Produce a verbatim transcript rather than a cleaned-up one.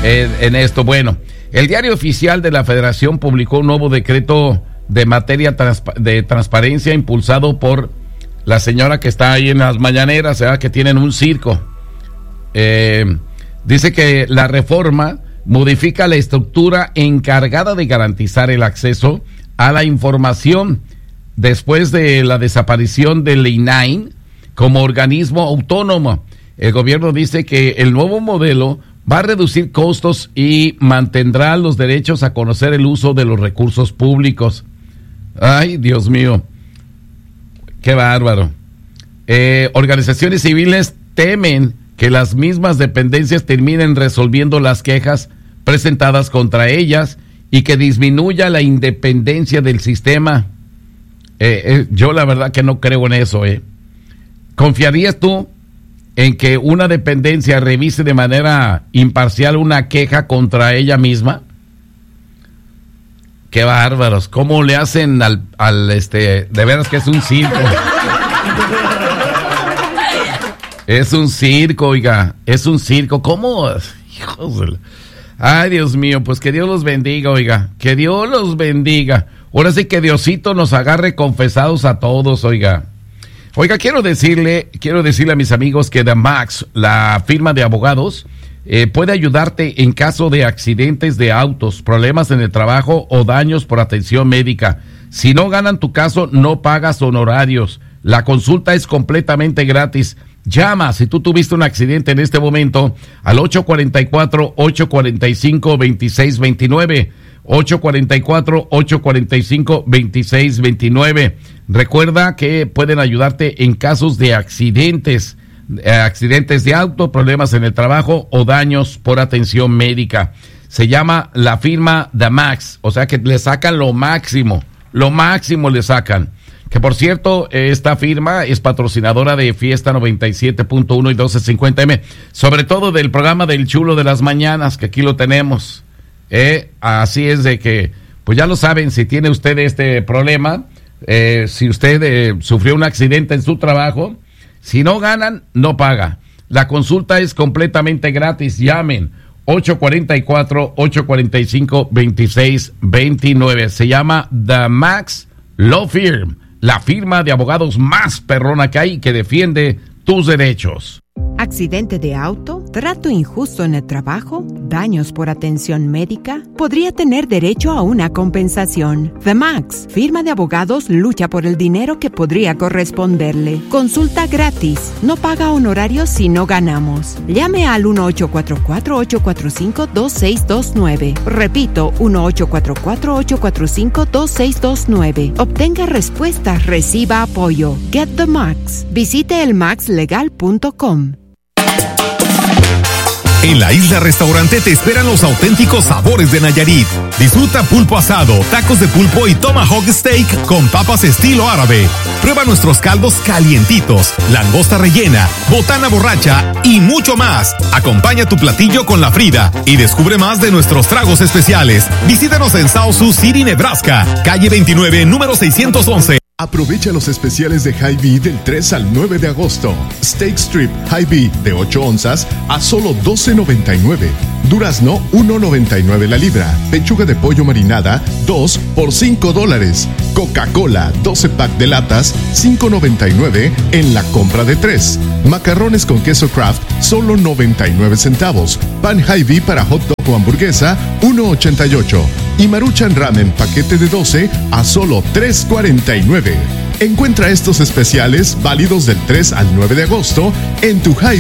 en, en esto. Bueno, el Diario Oficial de la Federación publicó un nuevo decreto de materia transpa- de transparencia impulsado por la señora que está ahí en las mañaneras, ¿verdad? Que tienen un circo. Eh, dice que la reforma modifica la estructura encargada de garantizar el acceso a la información después de la desaparición del I N A I como organismo autónomo. El gobierno dice que el nuevo modelo va a reducir costos y mantendrá los derechos a conocer el uso de los recursos públicos. Ay, Dios mío, qué bárbaro. Eh, organizaciones civiles temen que las mismas dependencias terminen resolviendo las quejas presentadas contra ellas y que disminuya la independencia del sistema. Eh, eh, yo la verdad que no creo en eso. Eh. ¿Confiarías tú en que una dependencia revise de manera imparcial una queja contra ella misma? Qué bárbaros, cómo le hacen al, al este, de veras que es un circo. Es un circo, oiga, es un circo. ¿Cómo? Hijos de la... Ay, Dios mío, pues que Dios los bendiga, oiga, que Dios los bendiga. Ahora sí que Diosito nos agarre confesados a todos, oiga. Oiga, quiero decirle, quiero decirle a mis amigos que The Max, la firma de abogados, eh, puede ayudarte en caso de accidentes de autos, problemas en el trabajo o daños por atención médica. Si no ganan tu caso, no pagas honorarios. La consulta es completamente gratis. Llama si tú tuviste un accidente en este momento al ocho cuatro cuatro, ocho cuatro cinco, dos seis dos nueve, ocho cuatro cuatro, ocho cuatro cinco, dos seis dos nueve. Recuerda que pueden ayudarte en casos de accidentes, eh, accidentes de auto, problemas en el trabajo o daños por atención médica. Se llama la firma The Max, o sea que le sacan lo máximo, lo máximo le sacan. Que por cierto, esta firma es patrocinadora de Fiesta noventa y siete punto uno y doce cincuenta eme, sobre todo del programa del Chulo de las Mañanas, que aquí lo tenemos. Eh, así es de que, pues ya lo saben, si tiene usted este problema, eh, si usted eh, sufrió un accidente en su trabajo, si no ganan, no paga. La consulta es completamente gratis. Llamen ocho cuatro cuatro, ocho cuatro cinco, dos seis dos nueve. Se llama The Max Law Firm, la firma de abogados más perrona que hay que defiende tus derechos. ¿Accidente de auto? ¿Trato injusto en el trabajo? ¿Daños por atención médica? Podría tener derecho a una compensación. The Max, firma de abogados, lucha por el dinero que podría corresponderle. Consulta gratis. No paga honorarios si no ganamos. Llame al uno ocho cuatro cuatro, ocho cuatro cinco, dos seis dos nueve. Repito, uno ocho cuatro cuatro, ocho cuatro cinco, dos seis dos nueve. Obtenga respuestas, reciba apoyo. Get the Max. Visite el max legal punto com. En la Isla Restaurante te esperan los auténticos sabores de Nayarit. Disfruta pulpo asado, tacos de pulpo y tomahawk steak con papas estilo árabe. Prueba nuestros caldos calientitos, langosta rellena, botana borracha y mucho más. Acompaña tu platillo con la Frida y descubre más de nuestros tragos especiales. Visítanos en South Sioux City, Nebraska, calle veintinueve, número seiscientos once. Aprovecha los especiales de Hy-Vee del tres al nueve de agosto. Steak Strip Hy-Vee de ocho onzas a solo doce noventa y nueve. Durazno uno noventa y nueve la libra. Pechuga de pollo marinada dos por cinco dólares. Coca-Cola doce pack de latas cinco noventa y nueve en la compra de tres. Macarrones con queso Kraft solo noventa y nueve centavos. Pan Hy-Vee para hot dog o hamburguesa uno ochenta y ocho. Y Maruchan Ramen paquete de doce a solo tres cuarenta y nueve. Encuentra estos especiales válidos del tres al nueve de agosto en tu Hy-Vee